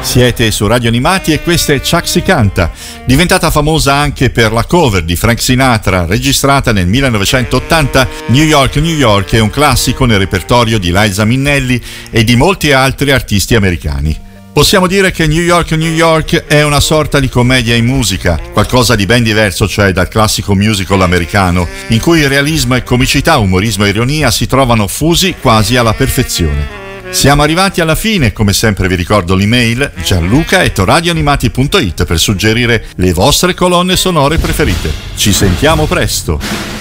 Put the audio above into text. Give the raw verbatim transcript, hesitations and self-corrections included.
Siete su Radio Animati e questa è Chuck Si Canta, diventata famosa anche per la cover di Frank Sinatra registrata nel millenovecentottanta. New York, New York è un classico nel repertorio di Liza Minnelli e di molti altri artisti americani. Possiamo dire che New York, New York è una sorta di commedia in musica, qualcosa di ben diverso cioè dal classico musical americano, in cui realismo e comicità, umorismo e ironia si trovano fusi quasi alla perfezione. Siamo arrivati alla fine, come sempre vi ricordo l'email gianluca chiocciola radioanimati punto it per suggerire le vostre colonne sonore preferite. Ci sentiamo presto!